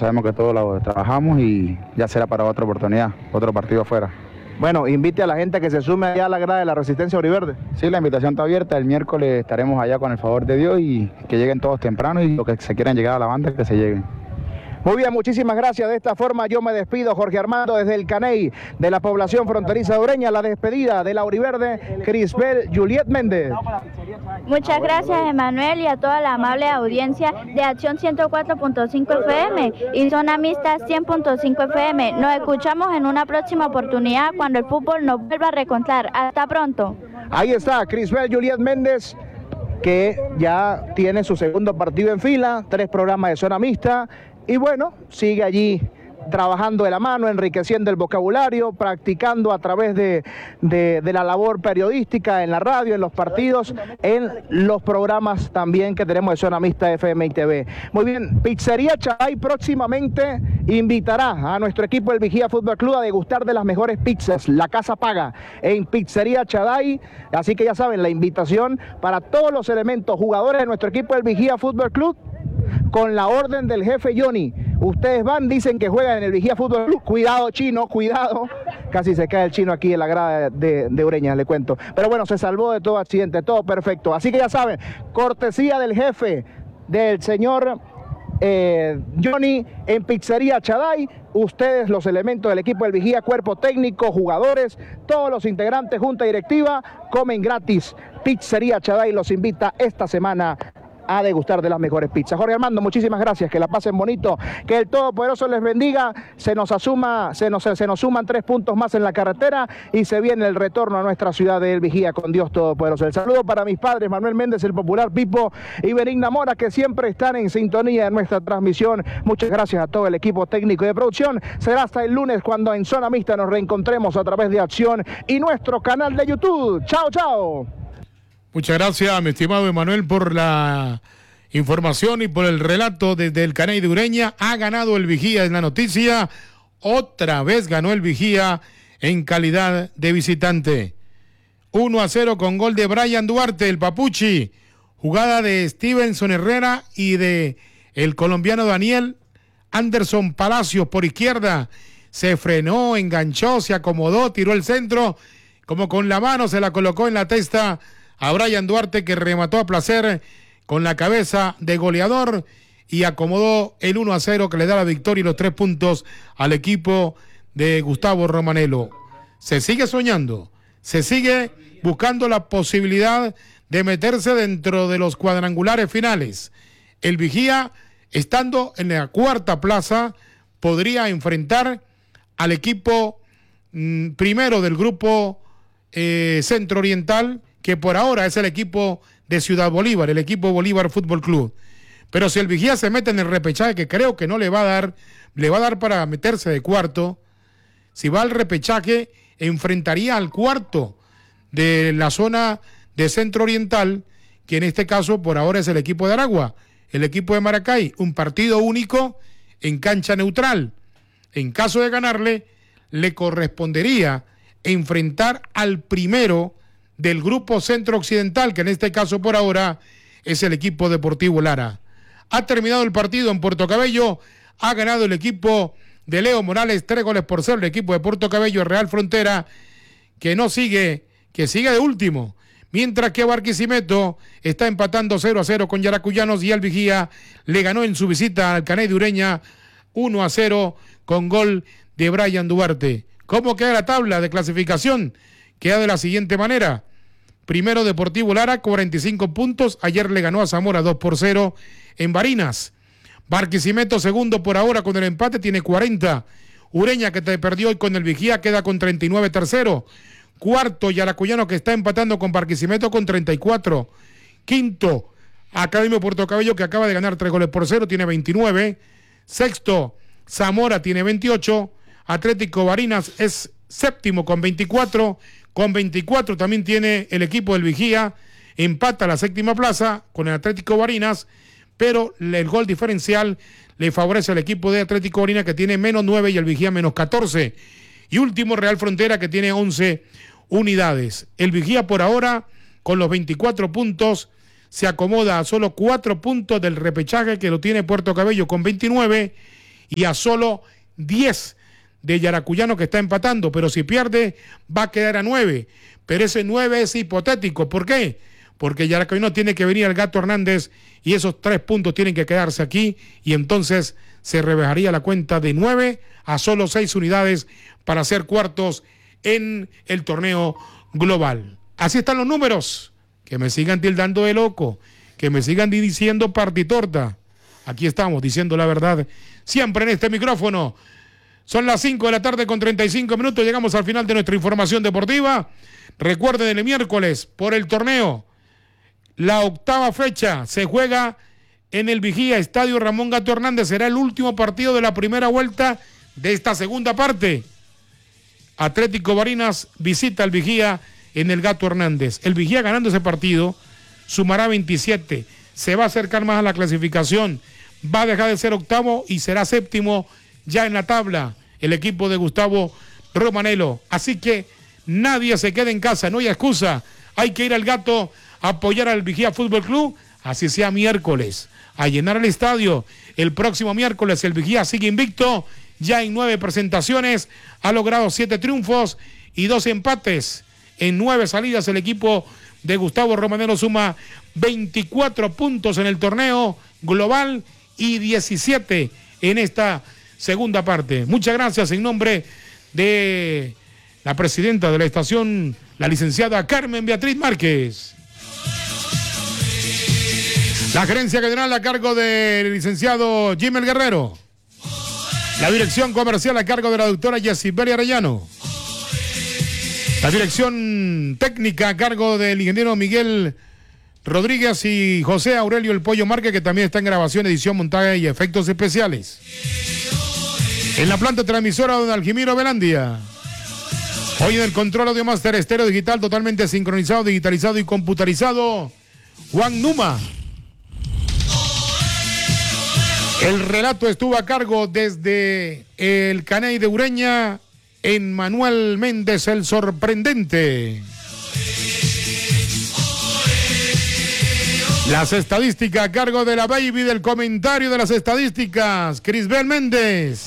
sabemos que todos lo trabajamos y ya será para otra oportunidad, otro partido afuera. Bueno, invite a la gente a que se sume allá a la grada de la Resistencia Auriverde. Sí, la invitación está abierta, el miércoles estaremos allá con el favor de Dios y que lleguen todos temprano y los que se quieran llegar a la banda, que se lleguen. Muy bien, muchísimas gracias. De esta forma yo me despido, Jorge Armando, desde el Caney de la población fronteriza de Ureña. La despedida de la Auriverde, Crisbel Juliet Méndez. Muchas gracias, Emanuel, y a toda la amable audiencia de Acción 104.5 FM y Zona Mixta 100.5 FM. Nos escuchamos en una próxima oportunidad cuando el fútbol nos vuelva a reencontrar. Hasta pronto. Ahí está, Crisbel Juliet Méndez, que ya tiene su segundo partido en fila, 3 programas de Zona Mixta. Y bueno, sigue allí trabajando de la mano, enriqueciendo el vocabulario, practicando a través de la labor periodística en la radio, en los partidos, en los programas también que tenemos de Zona Mixta FM y TV. Muy bien, Pizzería Chaday próximamente invitará a nuestro equipo del Vigía Fútbol Club a degustar de las mejores pizzas. La casa paga en Pizzería Chaday, así que ya saben, la invitación para todos los elementos, jugadores de nuestro equipo del Vigía Fútbol Club, con la orden del jefe Johnny. Ustedes van, dicen que juegan en el Vigía Fútbol Club. Cuidado, chino, cuidado. Casi se cae el chino aquí en la grada de Ureña, le cuento. Pero bueno, se salvó de todo accidente, todo perfecto. Así que ya saben, cortesía del jefe, del señor Johnny, en Pizzería Chaday. Ustedes, los elementos del equipo del Vigía, cuerpo técnico, jugadores, todos los integrantes, junta directiva, comen gratis. Pizzería Chaday los invita esta semana a degustar de las mejores pizzas. Jorge Armando, muchísimas gracias, que la pasen bonito, que el Todopoderoso les bendiga, se nos suman 3 puntos más en la carretera y se viene el retorno a nuestra ciudad de El Vigía con Dios Todopoderoso. El saludo para mis padres, Manuel Méndez, el popular Pipo, y Benigna Mora, que siempre están en sintonía de nuestra transmisión. Muchas gracias a todo el equipo técnico de producción. Será hasta el lunes cuando en Zona Mixta nos reencontremos a través de Acción y nuestro canal de YouTube. ¡Chao, chao! Muchas gracias, mi estimado Emanuel, por la información y por el relato desde el Caney de Ureña. Ha ganado el Vigía en la noticia. Otra vez ganó el Vigía en calidad de visitante. 1-0 con gol de Brian Duarte, el Papuchi. Jugada de Stevenson Herrera y de el colombiano Daniel Anderson Palacios por izquierda. Se frenó, enganchó, se acomodó, tiró el centro. Como con la mano se la colocó en la testa a Brian Duarte, que remató a placer con la cabeza de goleador y acomodó el 1-0 que le da la victoria y los 3 puntos al equipo de Gustavo Romanello. Se sigue soñando, se sigue buscando la posibilidad de meterse dentro de los cuadrangulares finales. El Vigía, estando en la 4ª plaza, podría enfrentar al equipo primero del grupo Centro Oriental, que por ahora es el equipo de Ciudad Bolívar, el equipo Bolívar Fútbol Club. Pero si el Vigía se mete en el repechaje, que creo que no le va a dar, le va a dar para meterse de cuarto. Si va al repechaje, enfrentaría al cuarto de la zona de Centro Oriental, que en este caso por ahora es el equipo de Aragua, el equipo de Maracay, un partido único en cancha neutral. En caso de ganarle, le correspondería enfrentar al primero del grupo Centro Occidental, que en este caso por ahora es el equipo Deportivo Lara. Ha terminado el partido en Puerto Cabello, ha ganado el equipo de Leo Morales 3-0, el equipo de Puerto Cabello, el Real Frontera, que sigue de último, mientras que Barquisimeto está empatando 0-0 con Yaracuyanos y el Vigía le ganó en su visita al Caney de Ureña 1-0 con gol de Brian Duarte. ¿Cómo queda la tabla de clasificación? Queda de la siguiente manera: primero Deportivo Lara, 45 puntos. Ayer le ganó a Zamora 2-0 en Barinas. Barquisimeto segundo por ahora con el empate, tiene 40. Ureña, que te perdió hoy con el Vigía, queda con 39 tercero. Cuarto, Yaracuyano, que está empatando con Barquisimeto con 34. Quinto, Academia Puerto Cabello, que acaba de ganar 3-0, tiene 29. Sexto, Zamora tiene 28. Atlético Barinas es séptimo con 24. Con 24 también tiene el equipo del Vigía, empata la 7ª plaza con el Atlético Barinas, pero el gol diferencial le favorece al equipo de Atlético Barinas, que tiene -9 y el Vigía -14. Y último, Real Frontera, que tiene 11 unidades. El Vigía por ahora, con los 24 puntos, se acomoda a solo 4 puntos del repechaje, que lo tiene Puerto Cabello con 29, y a solo 10 de Yaracuyano, que está empatando, pero si pierde va a quedar a 9, pero ese 9 es hipotético. ¿Por qué? Porque Yaracuyano tiene que venir al Gato Hernández y esos 3 puntos tienen que quedarse aquí, y entonces se rebajaría la cuenta de 9 a solo 6 unidades para ser cuartos en el torneo global. Así están los números. Que me sigan tildando de loco, que me sigan diciendo partitorta. Aquí estamos diciendo la verdad siempre en este micrófono. Son las 5 de la tarde con 35 minutos. Llegamos al final de nuestra información deportiva. Recuerden, el miércoles por el torneo, la 8ª fecha se juega en el Vigía, Estadio Ramón Gato Hernández. Será el último partido de la primera vuelta de esta segunda parte. Atlético Barinas visita al Vigía en el Gato Hernández. El Vigía, ganando ese partido, sumará 27. Se va a acercar más a la clasificación. Va a dejar de ser 8º y será 7º ya en la tabla el equipo de Gustavo Romanelo. Así que nadie se quede en casa, no hay excusa. Hay que ir al Gato a apoyar al Vigía Fútbol Club, así sea miércoles, a llenar el estadio. El próximo miércoles el Vigía sigue invicto, ya en 9 presentaciones, ha logrado 7 triunfos y 2 empates. En 9 salidas el equipo de Gustavo Romanelo suma 24 puntos en el torneo global y 17 en esta segunda parte. Muchas gracias en nombre de la presidenta de la estación, la licenciada Carmen Beatriz Márquez. La gerencia general a cargo del licenciado Jimel Guerrero. La dirección comercial a cargo de la doctora Yesibelia Arellano. La dirección técnica a cargo del ingeniero Miguel Rodríguez y José Aurelio El Pollo Márquez, que también está en grabación, edición, montaje y efectos especiales. En la planta transmisora, don Algimiro Velandia. Hoy en el control audio Master estéreo digital, totalmente sincronizado, digitalizado y computarizado, Juan Numa. El relato estuvo a cargo desde el Caney de Ureña, en Manuel Méndez el Sorprendente. Las estadísticas a cargo de la baby del comentario de las estadísticas, Crisbel Méndez.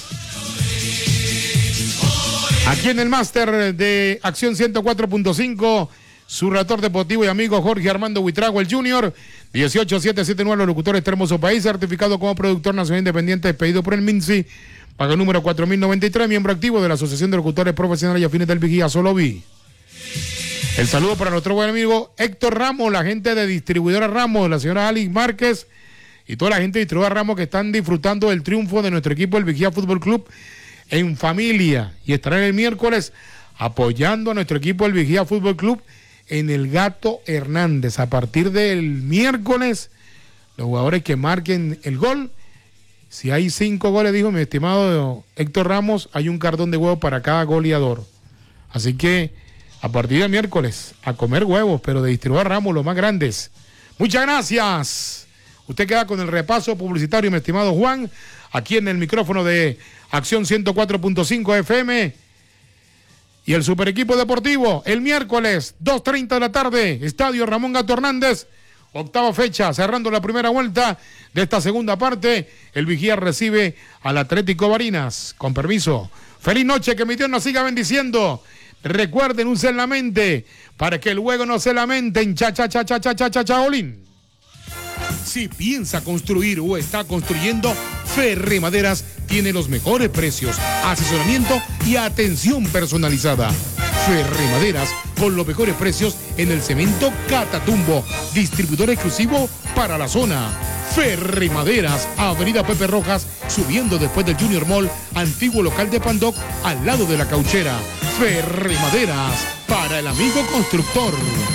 Aquí en el máster de Acción 104.5, su relator deportivo y amigo Jorge Armando Huitrago, el Junior, 18779, los locutores de hermoso país, certificado como productor nacional independiente, expedido por el MINSI, paga número 4093, miembro activo de la Asociación de Locutores Profesionales y Afines del Vigía Soloví. El saludo para nuestro buen amigo Héctor Ramos, la gente de Distribuidora Ramos, la señora Alex Márquez y toda la gente de Distribuidora Ramos que están disfrutando del triunfo de nuestro equipo, el Vigía Fútbol Club, en familia, y estarán el miércoles apoyando a nuestro equipo, el Vigía Fútbol Club, en el Gato Hernández. A partir del miércoles, los jugadores que marquen el gol, si hay 5 goles, dijo mi estimado Héctor Ramos, hay un cartón de huevo para cada goleador. Así que a partir del miércoles, a comer huevos, pero de Distribuidora Ramos, los más grandes. Muchas gracias. Usted queda con el repaso publicitario, mi estimado Juan, aquí en el micrófono de Acción 104.5 FM. Y el super equipo deportivo, el miércoles, 2:30 de la tarde, Estadio Ramón Gato Hernández, 8ª fecha, cerrando la primera vuelta de esta segunda parte. El Vigía recibe al Atlético Barinas. Con permiso. Feliz noche, que mi Dios nos siga bendiciendo. Recuerden, usen la mente para que luego no se lamenten. Chaolín. Si piensa construir o está construyendo, Ferremaderas tiene los mejores precios, asesoramiento y atención personalizada. Ferremaderas con los mejores precios en el cemento Catatumbo, distribuidor exclusivo para la zona. Ferremaderas, Avenida Pepe Rojas, subiendo después del Junior Mall, antiguo local de Pandoc, al lado de la Cauchera. Ferremaderas, para el amigo constructor.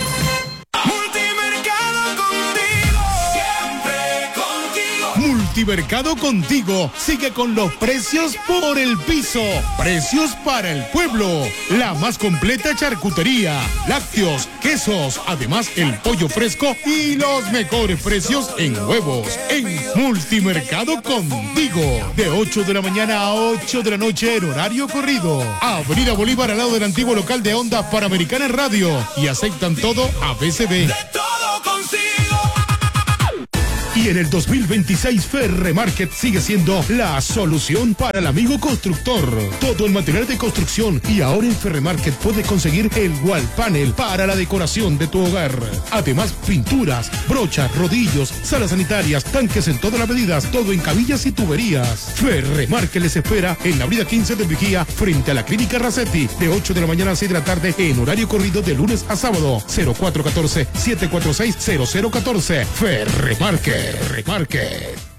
Multimercado Contigo sigue con los precios por el piso. Precios para el pueblo. La más completa charcutería, lácteos, quesos, además el pollo fresco y los mejores precios en huevos. En Multimercado Contigo, de 8 de la mañana a 8 de la noche en horario corrido. Avenida Bolívar, al lado del antiguo local de Ondas Panamericanas Radio. Y aceptan todo a BCB. De todo consigo. Y en el 2026 Ferremarket sigue siendo la solución para el amigo constructor. Todo el material de construcción, y ahora en Ferremarket puede conseguir el wall panel para la decoración de tu hogar. Además, pinturas, brochas, rodillos, salas sanitarias, tanques en todas las medidas, todo en cabillas y tuberías. Ferremarket les espera en la avenida 15 de Vigía, frente a la Clínica Racetti, de 8 de la mañana a 6 de la tarde, en horario corrido de lunes a sábado. 0414-746-0014. Ferremarket.